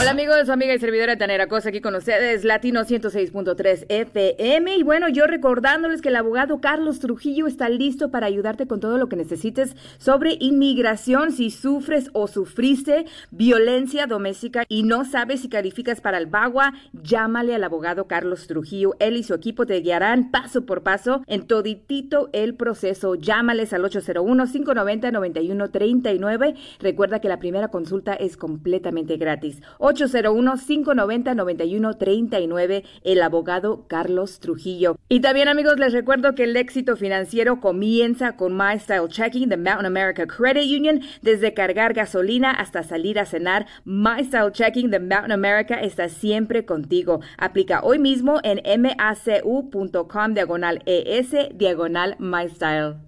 Hola amigos, su amiga y servidora Tanera Cosa aquí con ustedes, Latino 106.3 FM. Y bueno, yo recordándoles que el abogado Carlos Trujillo está listo para ayudarte con todo lo que necesites sobre inmigración. Si sufres o sufriste violencia doméstica y no sabes si calificas para el VAWA, llámale al abogado Carlos Trujillo. Él y su equipo te guiarán paso por paso en toditito el proceso. Llámales al 801-590-9139. Recuerda que la primera consulta es completamente gratis. 801-590-9139, el abogado Carlos Trujillo. Y también, amigos, les recuerdo que el éxito financiero comienza con My Style Checking de Mountain America Credit Union. Desde cargar gasolina hasta salir a cenar, My Style Checking de Mountain America está siempre contigo. Aplica hoy mismo en macu.com/ES/My Style.